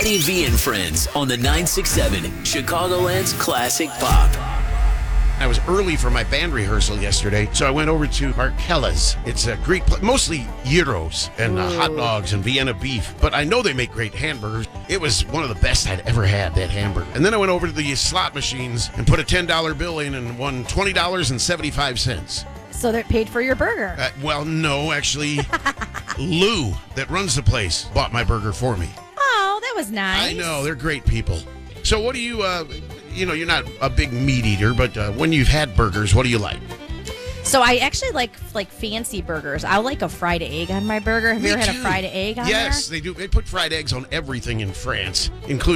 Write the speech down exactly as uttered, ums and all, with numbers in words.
Patty V and Friends on the nine six seven Chicagoland's Classic Pop. I was early for my band rehearsal yesterday, so I went over to Markella's. It's a great place, mostly gyros and uh, hot dogs and Vienna beef, but I know they make great hamburgers. It was one of the best I'd ever had, that hamburger. And then I went over to the slot machines and put a ten dollar bill in and won twenty dollars and seventy-five cents. So that paid for your burger. Uh, well, no, actually, Lou, that runs the place, bought my burger for me. Oh, that was nice. I know, they're great people. So what do you, uh, you know, you're not a big meat eater, but uh, when you've had burgers, what do you like? So I actually like like fancy burgers. I like a fried egg on my burger. Have Me you ever too. had a fried egg on Yes, there? they do. They put fried eggs on everything in France, including